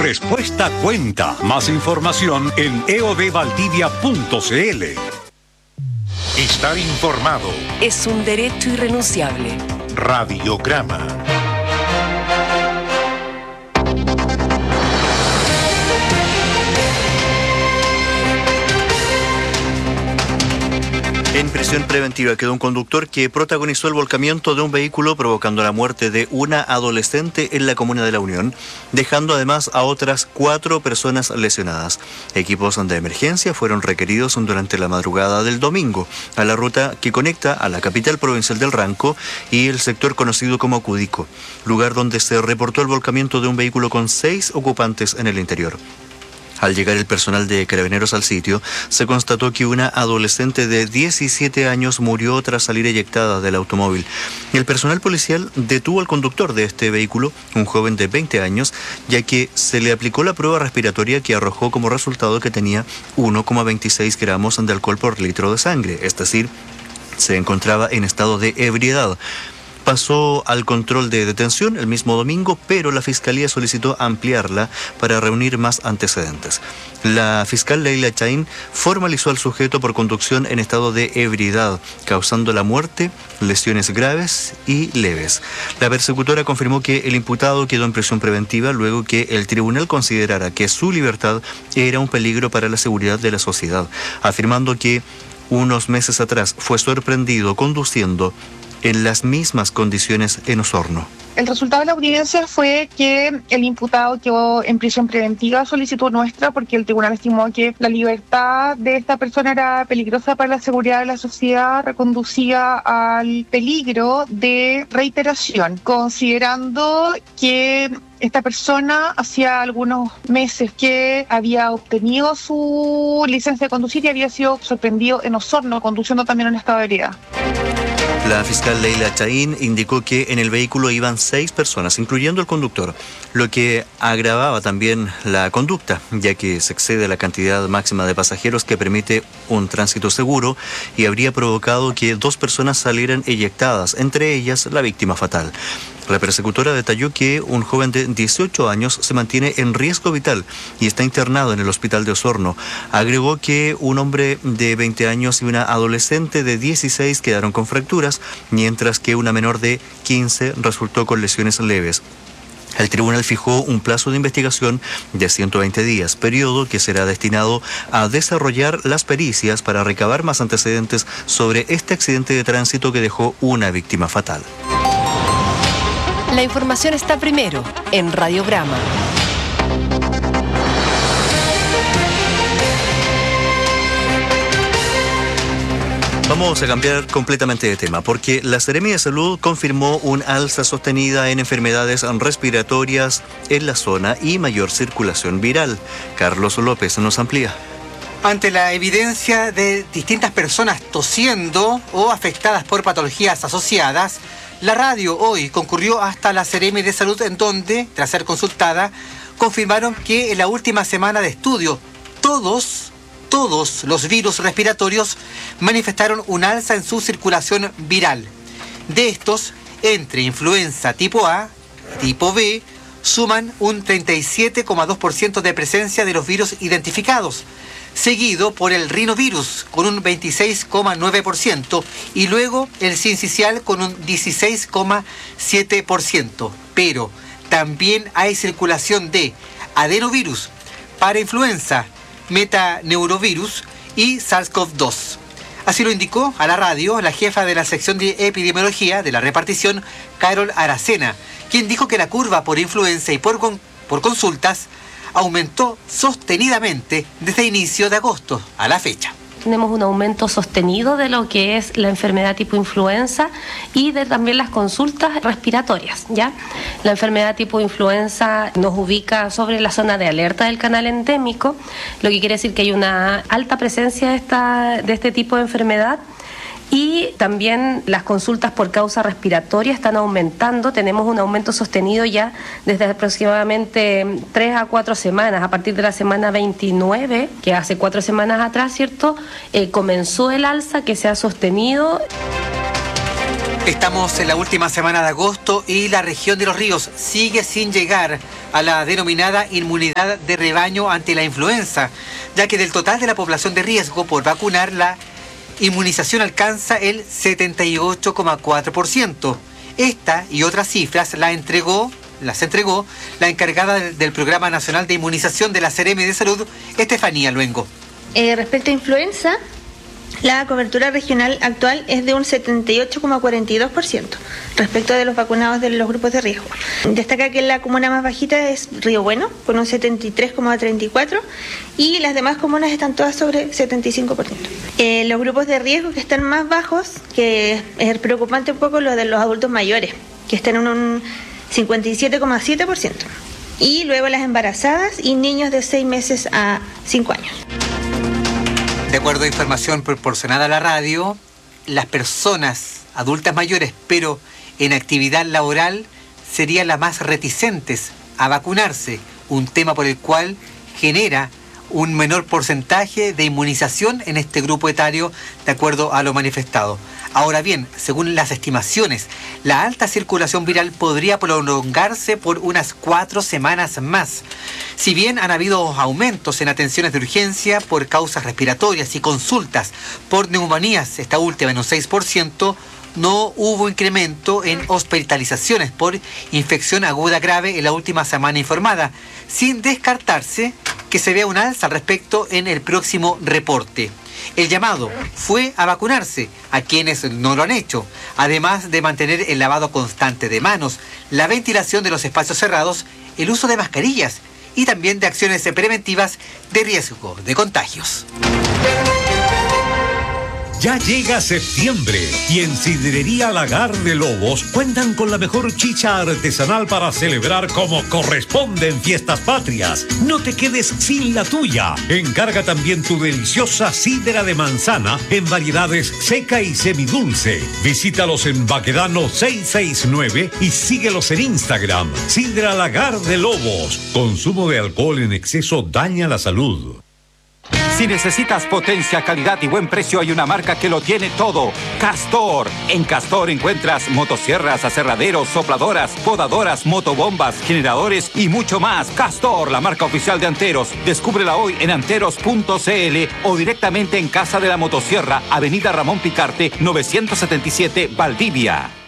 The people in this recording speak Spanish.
respuesta cuenta. Más información en eodvaldivia.cl. Estar informado es un derecho irrenunciable. Radiograma. En prisión preventiva quedó un conductor que protagonizó el volcamiento de un vehículo provocando la muerte de una adolescente en la comuna de La Unión, dejando además a otras 4 personas lesionadas. Equipos de emergencia fueron requeridos durante la madrugada del domingo a la ruta que conecta a la capital provincial del Ranco y el sector conocido como Cudico, lugar donde se reportó el volcamiento de un vehículo con 6 ocupantes en el interior. Al llegar el personal de Carabineros al sitio, se constató que una adolescente de 17 años murió tras salir eyectada del automóvil. El personal policial detuvo al conductor de este vehículo, un joven de 20 años, ya que se le aplicó la prueba respiratoria que arrojó como resultado que tenía 1,26 gramos de alcohol por litro de sangre, es decir, se encontraba en estado de ebriedad. Pasó al control de detención el mismo domingo, pero la Fiscalía solicitó ampliarla para reunir más antecedentes. La fiscal Leila Chaín formalizó al sujeto por conducción en estado de ebriedad, causando la muerte, lesiones graves y leves. La persecutora confirmó que el imputado quedó en prisión preventiva luego que el tribunal considerara que su libertad era un peligro para la seguridad de la sociedad, afirmando que unos meses atrás fue sorprendido conduciendo en las mismas condiciones en Osorno. El resultado de la audiencia fue que el imputado quedó en prisión preventiva a solicitud nuestra porque el tribunal estimó que la libertad de esta persona era peligrosa para la seguridad de la sociedad, reconducía al peligro de reiteración, considerando que esta persona hacía algunos meses que había obtenido su licencia de conducir y había sido sorprendido en Osorno, conduciendo también en estado de ebriedad. La fiscal Leila Chaín indicó que en el vehículo iban 6 personas, incluyendo el conductor, lo que agravaba también la conducta, ya que se excede la cantidad máxima de pasajeros que permite un tránsito seguro y habría provocado que 2 personas salieran eyectadas, entre ellas la víctima fatal. La persecutora detalló que un joven de 18 años se mantiene en riesgo vital y está internado en el hospital de Osorno. Agregó que un hombre de 20 años y una adolescente de 16 quedaron con fracturas, mientras que una menor de 15 resultó con lesiones leves. El tribunal fijó un plazo de investigación de 120 días, periodo que será destinado a desarrollar las pericias para recabar más antecedentes sobre este accidente de tránsito que dejó una víctima fatal. La información está primero en Radiograma. Vamos a cambiar completamente de tema, porque la Seremi de Salud confirmó un alza sostenida en enfermedades respiratorias en la zona y mayor circulación viral. Carlos López nos amplía. Ante la evidencia de distintas personas tosiendo o afectadas por patologías asociadas, la radio hoy concurrió hasta la Seremi de Salud, en donde, tras ser consultada, confirmaron que en la última semana de estudio, todos los virus respiratorios manifestaron un alza en su circulación viral. De estos, entre influenza tipo A, tipo B, suman un 37,2% de presencia de los virus identificados, seguido por el rinovirus con un 26,9% y luego el sincicial con un 16,7%. Pero también hay circulación de adenovirus, parainfluenza, metaneurovirus y SARS-CoV-2. Así lo indicó a la radio la jefa de la sección de epidemiología de la repartición, Carol Aracena, quien dijo que la curva por influenza y por consultas aumentó sostenidamente desde inicio de agosto a la fecha. Tenemos un aumento sostenido de lo que es la enfermedad tipo influenza y de también las consultas respiratorias, ¿ya? La enfermedad tipo influenza nos ubica sobre la zona de alerta del canal endémico, lo que quiere decir que hay una alta presencia de este tipo de enfermedad. Y también las consultas por causa respiratoria están aumentando. Tenemos un aumento sostenido ya desde aproximadamente 3 a 4 semanas. A partir de la semana 29, que hace 4 semanas atrás, ¿cierto? Comenzó el alza que se ha sostenido. Estamos en la última semana de agosto y la región de Los Ríos sigue sin llegar a la denominada inmunidad de rebaño ante la influenza, ya que del total de la población de riesgo por vacunar, la inmunización alcanza el 78,4%. Esta y otras cifras las entregó la encargada del Programa Nacional de Inmunización de la CRM de Salud, Estefanía Luengo. Respecto a influenza, la cobertura regional actual es de un 78,42% respecto de los vacunados de los grupos de riesgo. Destaca que la comuna más bajita es Río Bueno, con un 73,34%, y las demás comunas están todas sobre 75%. Los grupos de riesgo que están más bajos, que es preocupante un poco lo de los adultos mayores, que están en un 57,7%. Y luego las embarazadas y niños de 6 meses a 5 años. De acuerdo a información proporcionada a la radio, las personas adultas mayores, pero en actividad laboral, serían las más reticentes a vacunarse, un tema por el cual genera un menor porcentaje de inmunización en este grupo etario, de acuerdo a lo manifestado. Ahora bien, según las estimaciones, la alta circulación viral podría prolongarse por unas 4 semanas más. Si bien han habido aumentos en atenciones de urgencia por causas respiratorias y consultas por neumonías, esta última en un 6%, no hubo incremento en hospitalizaciones por infección aguda grave en la última semana informada, sin descartarse que se vea un alza al respecto en el próximo reporte. El llamado fue a vacunarse a quienes no lo han hecho, además de mantener el lavado constante de manos, la ventilación de los espacios cerrados, el uso de mascarillas y también de acciones preventivas de riesgo de contagios. Ya llega septiembre y en Sidrería Lagar de Lobos cuentan con la mejor chicha artesanal para celebrar como corresponde en fiestas patrias. No te quedes sin la tuya. Encarga también tu deliciosa sidra de manzana en variedades seca y semidulce. Visítalos en Baquedano 669 y síguelos en Instagram. Sidra Lagar de Lobos. Consumo de alcohol en exceso daña la salud. Si necesitas potencia, calidad y buen precio, hay una marca que lo tiene todo. Castor. En Castor encuentras motosierras, aserraderos, sopladoras, podadoras, motobombas, generadores y mucho más. Castor, la marca oficial de Anteros. Descúbrela hoy en anteros.cl o directamente en Casa de la Motosierra, Avenida Ramón Picarte, 977, Valdivia.